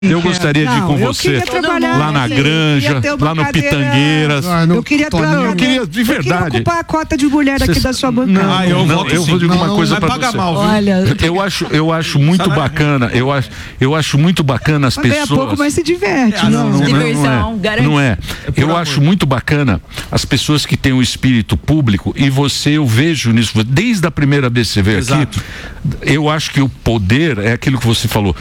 Eu gostaria de ir com você lá na Granja, lá no Pitangueiras. Eu queria de verdade. Eu queria ocupar a cota de mulher aqui da sua bancada. Eu vou dizer uma coisa pra você. Olha, eu acho muito bacana. Eu acho muito bacana as pessoas. Ganha pouco, mas se diverte. Não é. Eu acho muito bacana as pessoas que têm o espírito público, e eu vejo nisso desde a primeira vez que você veio aqui. Eu acho que o poder é aquilo que você falou.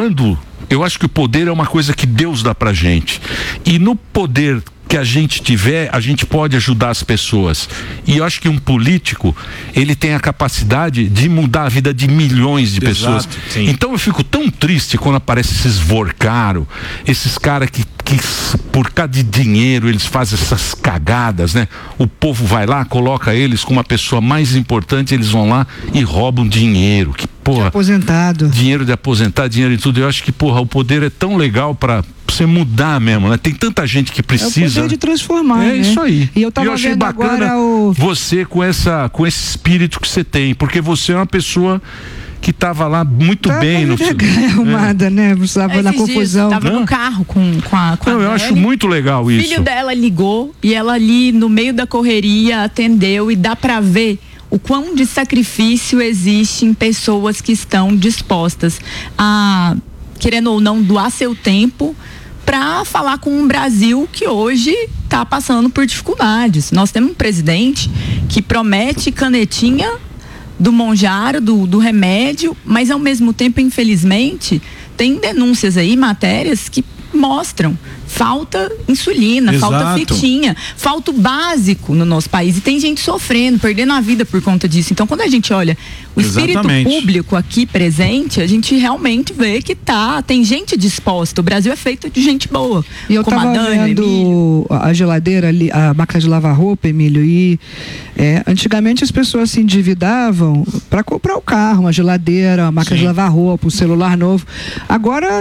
Eu acho que o poder é uma coisa que Deus dá pra gente. E no poder que a gente tiver, a gente pode ajudar as pessoas. E eu acho que um político, ele tem a capacidade de mudar a vida de milhões de pessoas. Então eu fico tão triste quando aparecem esses vorcaros, esses caras que por causa de dinheiro eles fazem essas cagadas, né? O povo vai lá, coloca eles com uma pessoa mais importante, eles vão lá e roubam dinheiro. Que porra, de aposentado. Dinheiro de aposentado, dinheiro de tudo. Eu acho que, porra, o poder é tão legal pra você mudar mesmo, né? Tem tanta gente que precisa. É o poder de transformar, né? Isso aí. E eu achei bacana você com esse espírito que você tem, porque você é uma pessoa que estava lá muito bem no arrumada, né? Estava na confusão. Estava no carro com a eu acho muito legal isso. O filho dela ligou e ela ali no meio da correria atendeu, e dá pra ver o quão de sacrifício existe em pessoas que estão dispostas a, querendo ou não, doar seu tempo para falar com um Brasil que hoje está passando por dificuldades. Nós temos um presidente que promete canetinha do Monjaro, do remédio, mas ao mesmo tempo, infelizmente, tem denúncias aí, matérias que mostram falta insulina, falta fitinha, falta o básico no nosso país, e tem gente sofrendo, perdendo a vida por conta disso. Então, quando a gente olha o espírito público aqui presente, a gente realmente vê que tem gente disposta. O Brasil é feito de gente boa. E eu estava vendo a geladeira ali, a máquina de lavar roupa, Emílio, e antigamente as pessoas se endividavam para comprar o carro, uma geladeira, uma máquina de lavar roupa, um celular novo. Agora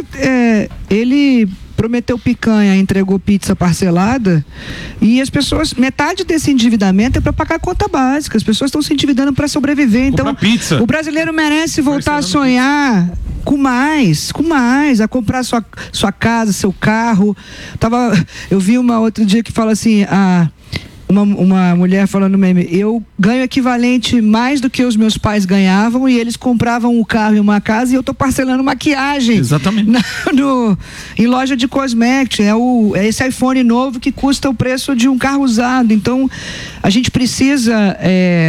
ele prometeu picanha, entregou pizza parcelada, e as pessoas, metade desse endividamento é para pagar a conta básica. As pessoas estão se endividando para sobreviver. Então, o brasileiro merece voltar a sonhar com mais, a comprar sua casa, seu carro. Eu vi outro dia que fala assim, uma mulher falando meme, eu ganho equivalente mais do que os meus pais ganhavam, e eles compravam um carro e uma casa, e eu tô parcelando maquiagem. Exatamente. Em loja de cosméticos. É esse iPhone novo que custa o preço de um carro usado. Então, a gente precisa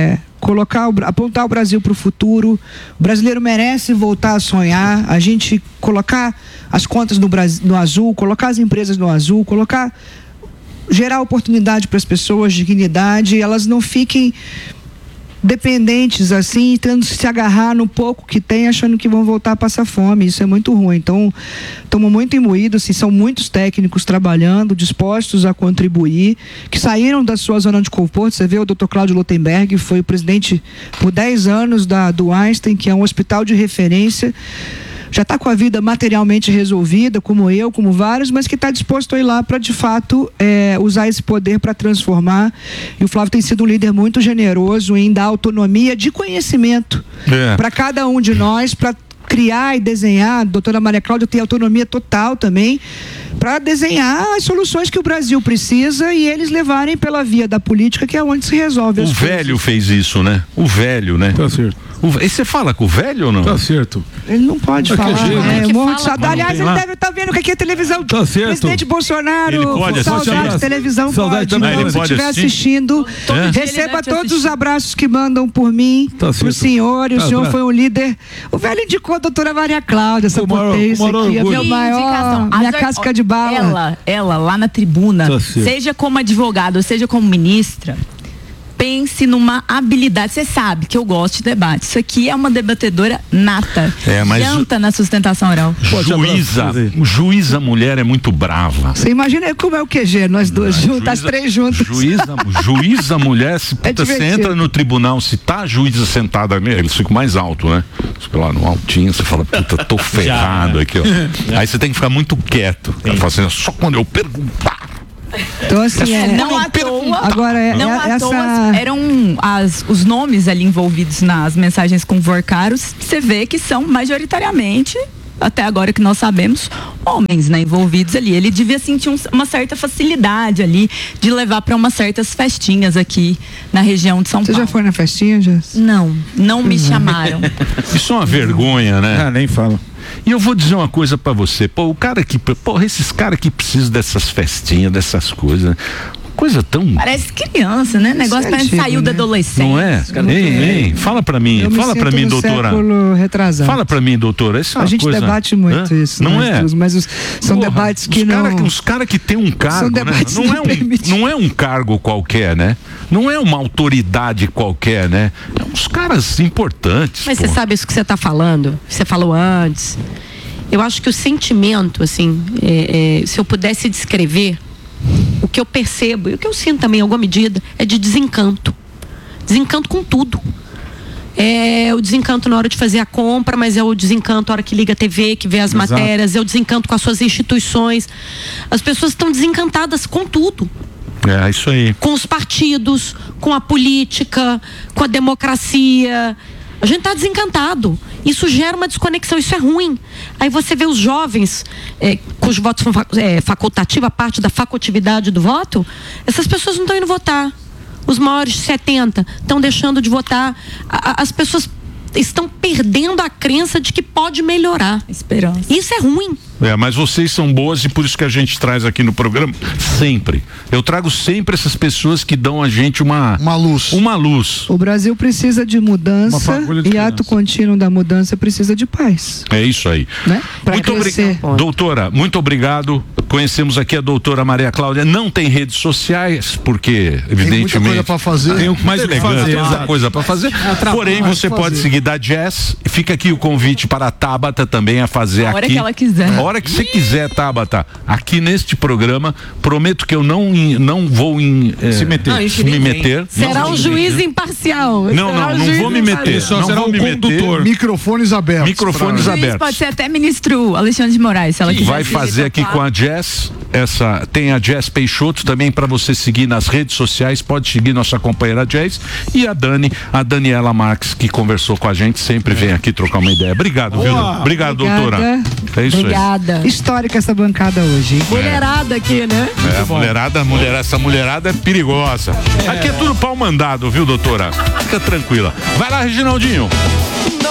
apontar o Brasil para o futuro. O brasileiro merece voltar a sonhar, a gente colocar as contas no azul, colocar as empresas no azul, gerar oportunidade para as pessoas, dignidade, elas não fiquem dependentes assim, tendo que se agarrar no pouco que tem, achando que vão voltar a passar fome. Isso é muito ruim. Então, estamos muito imbuídos, assim, são muitos técnicos trabalhando, dispostos a contribuir, que saíram da sua zona de conforto. Você vê o Dr. Cláudio Lotenberg, foi o presidente por 10 anos do Einstein, que é um hospital de referência, já está com a vida materialmente resolvida, como eu, como vários, mas que está disposto a ir lá para, de fato, usar esse poder para transformar. E o Flávio tem sido um líder muito generoso em dar autonomia de conhecimento para cada um de nós, para criar e desenhar. A doutora Maria Cláudia tem autonomia total também para desenhar as soluções que o Brasil precisa, e eles levarem pela via da política, que é onde se resolve as coisas. O velho fez isso, né? O velho, né? Tá certo. E você fala com o velho ou não? Tá certo. Ele não pode falar. Eu morro de saudade. Aliás, ele lá. deve estar vendo que aqui é televisão. Tá certo. Presidente Bolsonaro, ele pode saudade de televisão, saudade pode. Então, se estiver assistindo, receba todos os abraços que mandam por mim, pro senhor. E o senhor foi um líder. O velho indicou a doutora Maria Cláudia, essa potência aqui. Minha casca de bala. Ela lá na tribuna, seja como advogada, ou seja como ministra, pense numa habilidade. Você sabe que eu gosto de debate. Isso aqui é uma debatedora nata. Janta na sustentação oral. Juíza mulher é muito brava. Você imagina como é o QG, nós duas juntas, as três juntas. Juíza mulher, você entra no tribunal, se tá a juíza sentada, eles ficam mais alto, né? Fica lá no altinho, você fala, puta, tô ferrado aqui, ó. Aí você tem que ficar muito quieto. Ela fala assim, só quando eu perguntar. Então, assim, não à toa, agora eram os nomes ali envolvidos nas mensagens com vorcaros, você vê que são majoritariamente até agora que nós sabemos, homens, né, envolvidos ali. Ele devia sentir uma certa facilidade ali de levar para umas certas festinhas aqui na região de São Paulo. Você já foi na festinha, Jess? Não me chamaram. Isso é uma vergonha, né? Nem falo. E eu vou dizer uma coisa pra você, esses caras que precisam dessas festinhas, dessas coisas, coisa tão... Parece criança, né? Negócio parece que saiu da adolescência. Não é? Ei, fala pra mim, doutora. Fala pra mim, doutora, isso é uma A gente coisa... debate muito isso. Não é? Mas são debates que Os caras que têm um cargo, né? Não é um cargo qualquer, né? Não é uma autoridade qualquer, né? É uns caras importantes. Mas você sabe isso que você está falando? Você falou antes. Eu acho que o sentimento, assim, se eu pudesse descrever, o que eu percebo e o que eu sinto também em alguma medida é de desencanto. Desencanto com tudo. É o desencanto na hora de fazer a compra, mas é o desencanto na hora que liga a TV, que vê as matérias, é o desencanto com as suas instituições. As pessoas estão desencantadas com tudo. É isso aí. Com os partidos, com a política, com a democracia. A gente está desencantado. Isso gera uma desconexão, isso é ruim. Aí você vê os jovens, cujo voto são facultativo, a parte da facultividade do voto, essas pessoas não estão indo votar. Os maiores de 70 estão deixando de votar. As pessoas estão perdendo a crença de que pode melhorar. Esperança. Isso é ruim. Mas vocês são boas e por isso que a gente traz aqui no programa sempre. Eu trago sempre essas pessoas que dão a gente uma luz. Uma luz. O Brasil precisa de mudança e ato contínuo da mudança precisa de paz. É isso aí. Né? Muito obrigado. Doutora, muito obrigado. Conhecemos aqui a doutora Maria Cláudia. Não tem redes sociais, porque evidentemente tem muita coisa para fazer. Tem mais elegante, muita coisa para fazer. Porém, você pode seguir da Jess. Fica aqui o convite para a Tabata também a fazer aqui. A hora que ela quiser. A hora que você quiser, Tabata, aqui neste programa, prometo que eu não vou me meter. Será um juiz imparcial. Não vou me meter. Só será um condutor. Microfones abertos. Microfones abertos. Pode ser até ministro Alexandre de Moraes, se ela quiser. Vai fazer aqui com a Jess. Tem a Jess Peixoto também para você seguir nas redes sociais. Pode seguir nossa companheira Jess e a Daniela Marques, que conversou com a gente, sempre vem aqui trocar uma ideia. Obrigado, viu? Obrigado, doutora. É isso aí. Histórica essa bancada hoje. Mulherada aqui, né? Essa mulherada é perigosa. Aqui é tudo pau mandado, viu, doutora? Fica tranquila. Vai lá, Reginaldinho.